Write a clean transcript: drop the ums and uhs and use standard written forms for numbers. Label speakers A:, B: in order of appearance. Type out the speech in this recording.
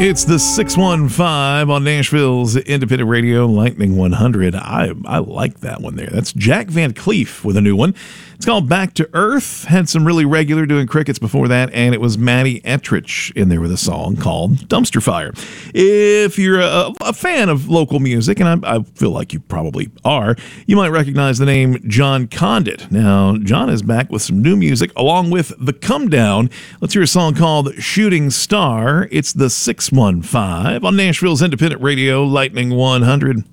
A: It's the 615 on Nashville's independent radio, Lightning 100. I like that one there. That's Jack Van Cleef with a new one. It's called Back to Earth. Had some really regular doing crickets before that, and it was Maddie Ettrich in there with a song called Dumpster Fire. If you're a fan of local music, and I feel like you probably are, you might recognize the name John Condit. Now, John is back with some new music along with The Come Down. Let's hear a song called Shooting Star. It's the 615 on Nashville's independent radio, Lightning 100.